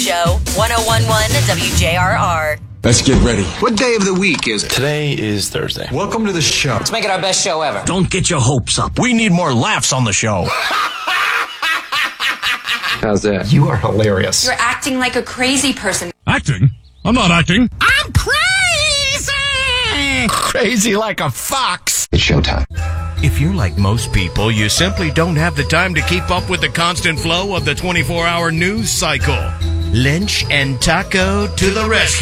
Show 1011 WJRR. Let's get ready. What day of the week is it? Today is Thursday. Welcome to the show. Let's make it our best show ever. Don't get your hopes up. We need more laughs on the show. How's that? You are hilarious. You're acting like a crazy person. Acting? I'm not acting. I'm crazy! Crazy like a fox. It's showtime. If you're like most people, you simply don't have the time to keep up with the constant flow of the 24-hour news cycle. Lynch and Taco to the rescue.